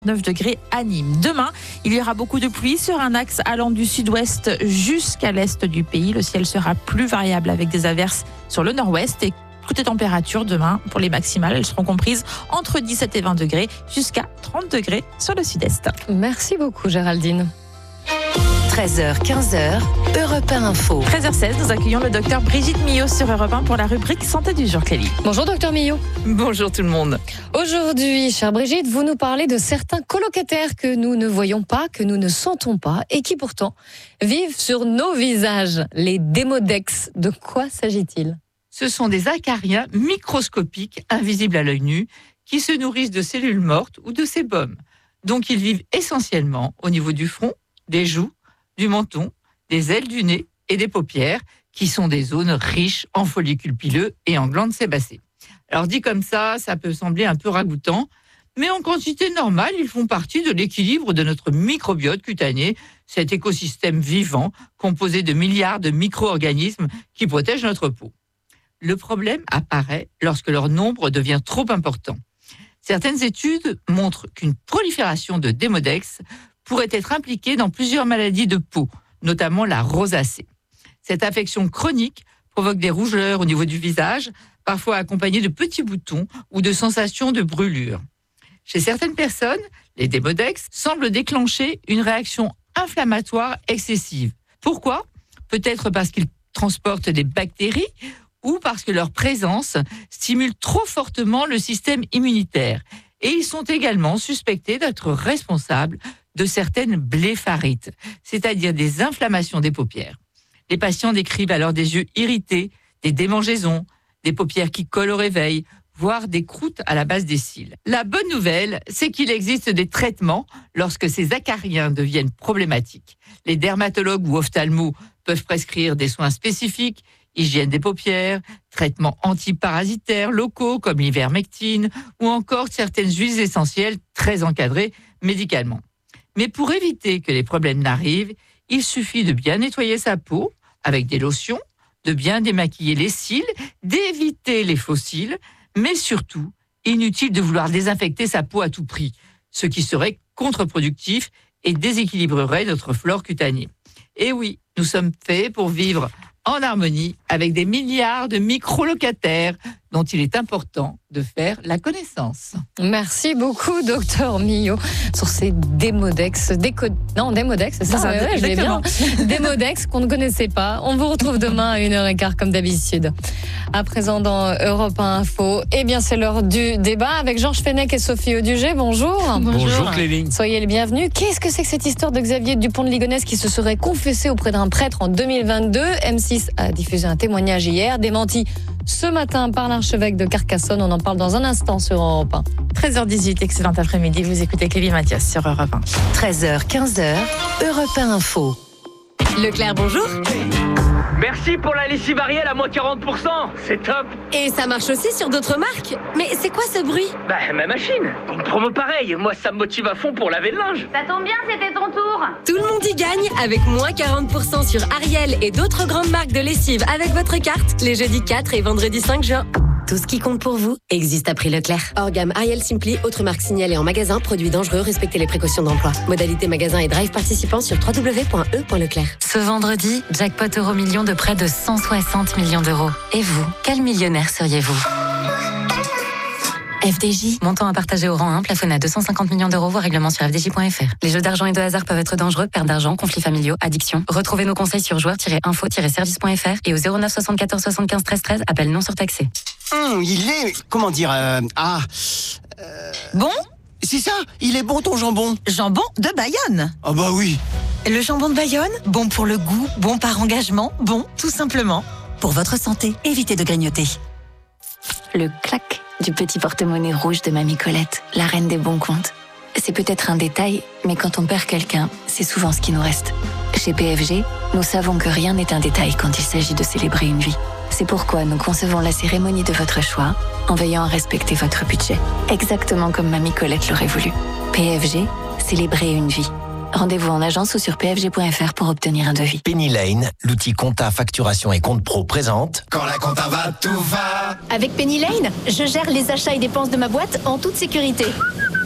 9 degrés à Nîmes. Demain, il y aura beaucoup de pluie sur un axe allant du sud-ouest jusqu'à l'est du pays. Le ciel sera plus variable avec des averses sur le nord-ouest. Et côté température, demain, pour les maximales, elles seront comprises entre 17 et 20 degrés jusqu'à 30 degrés sur le sud-est. Merci beaucoup Géraldine. 13h, 15h, Europe 1 Info. 13h16, nous accueillons le docteur Brigitte Millot sur Europe 1 pour la rubrique Santé du jour, Clélie. Bonjour docteur Millot. Bonjour tout le monde. Aujourd'hui, chère Brigitte, vous nous parlez de certains colocataires que nous ne voyons pas, que nous ne sentons pas et qui pourtant vivent sur nos visages, les démodex. De quoi s'agit-il ? Ce sont des acariens microscopiques, invisibles à l'œil nu, qui se nourrissent de cellules mortes ou de sébum. Donc ils vivent essentiellement au niveau du front, des joues, du menton, des ailes du nez et des paupières, qui sont des zones riches en follicules pileux et en glandes sébacées. Alors dit comme ça peut sembler un peu ragoûtant, mais en quantité normale, ils font partie de l'équilibre de notre microbiote cutané, cet écosystème vivant composé de milliards de micro-organismes qui protègent notre peau. Le problème apparaît lorsque leur nombre devient trop important. Certaines études montrent qu'une prolifération de démodex pourrait être impliquée dans plusieurs maladies de peau, notamment la rosacée. Cette affection chronique provoque des rougeurs au niveau du visage, parfois accompagnées de petits boutons ou de sensations de brûlure. Chez certaines personnes, les démodex semblent déclencher une réaction inflammatoire excessive. Pourquoi ? Peut-être parce qu'ils transportent des bactéries ou parce que leur présence stimule trop fortement le système immunitaire. Et ils sont également suspectés d'être responsables de certaines bléphaриtes, c'est-à-dire des inflammations des paupières. Les patients décrivent alors des yeux irrités, des démangeaisons, des paupières qui collent au réveil, voire des croûtes à la base des cils. La bonne nouvelle, c'est qu'il existe des traitements lorsque ces acariens deviennent problématiques. Les dermatologues ou ophtalmos peuvent prescrire des soins spécifiques, hygiène des paupières, traitements antiparasitaires locaux comme l'ivermectine ou encore certaines huiles essentielles très encadrées médicalement. Mais pour éviter que les problèmes n'arrivent, il suffit de bien nettoyer sa peau avec des lotions, de bien démaquiller les cils, d'éviter les faux cils, mais surtout, inutile de vouloir désinfecter sa peau à tout prix, ce qui serait contre-productif et déséquilibrerait notre flore cutanée. Et oui, nous sommes faits pour vivre en harmonie avec des milliards de micro-locataires dont il est important de faire la connaissance. Merci beaucoup, docteur Millot, sur ces démodex. Démodex, c'est ça, ouais, je l'ai bien. Démodex qu'on ne connaissait pas. On vous retrouve demain à 1h15 comme d'habitude. À présent dans Europe 1 Info, eh bien c'est l'heure du débat avec Georges Fenech et Sophie Audugé. Bonjour. Bonjour Clélie. Soyez les bienvenus. Qu'est-ce que c'est que cette histoire de Xavier Dupont de Ligonnès qui se serait confessé auprès d'un prêtre en 2022 ? M6 a diffusé un témoignage hier, démenti ce matin par l'archevêque de Carcassonne. On en parle dans un instant sur Europe 1. 13h18, excellent après-midi. Vous écoutez Clélie Mathias sur Europe 1. 13h, 15h, Europe 1 Info. Leclerc, bonjour. Merci pour la lessive Ariel à moins 40%, c'est top. Et ça marche aussi sur d'autres marques. Mais c'est quoi ce bruit ? Bah, ma machine. Une promo pareille, moi ça me motive à fond pour laver le linge. Ça tombe bien, c'était ton tour. Tout le monde y gagne avec moins 40% sur Ariel et d'autres grandes marques de lessive avec votre carte les jeudis 4 et vendredi 5 juin. Tout ce qui compte pour vous existe à prix Leclerc. Hors gamme Ariel Simply, autres marques signalées en magasin, produits dangereux, respectez les précautions d'emploi. Modalité magasin et drive participants sur www.e.leclerc. Ce vendredi, jackpot Euromillions de près de 160 millions d'euros. Et vous, quel millionnaire seriez-vous ? FDJ, montant à partager au rang 1, plafonné à 250 millions d'euros, voire règlement sur fdj.fr. Les jeux d'argent et de hasard peuvent être dangereux, perte d'argent, conflits familiaux, addiction. Retrouvez nos conseils sur joueurs-info-service.fr et au 09 74 75 13 13, appel non surtaxé. Il est... comment dire... Bon ? C'est ça, il est bon ton jambon. Jambon de Bayonne. Ah bah oui. Le jambon de Bayonne, bon pour le goût, bon par engagement, bon tout simplement. Pour votre santé, évitez de grignoter. Le clac du petit porte-monnaie rouge de Mamie Colette, la reine des bons comptes. C'est peut-être un détail, mais quand on perd quelqu'un, c'est souvent ce qui nous reste. Chez PFG, nous savons que rien n'est un détail quand il s'agit de célébrer une vie. C'est pourquoi nous concevons la cérémonie de votre choix en veillant à respecter votre budget, exactement comme Mamie Colette l'aurait voulu. PFG, célébrer une vie. Rendez-vous en agence ou sur pfg.fr pour obtenir un devis. Penny Lane, l'outil compta, facturation et compte pro présente. Quand la compta va, tout va. Avec Penny Lane, je gère les achats et dépenses de ma boîte en toute sécurité.